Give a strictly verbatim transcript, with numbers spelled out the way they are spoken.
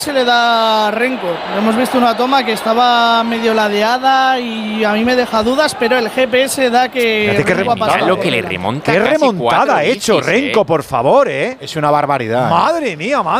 se le da a Renko. Hemos visto una toma que estaba medio ladeada y a mí me deja dudas, pero el G P S da que qué Renko ha pasado. Lo que le remonta. Qué remontada ha hecho Renko, por favor, ¿eh? Es una barbaridad. Madre mía, madre.